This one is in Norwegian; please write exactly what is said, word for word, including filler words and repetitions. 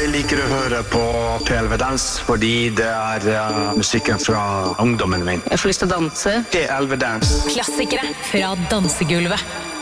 Jeg liker å høre på P L V Dans, fordi det er uh, musikken fra ungdommen min. Jeg får lyst til å danse. P L V Dans. Klassikere fra dansegulvet.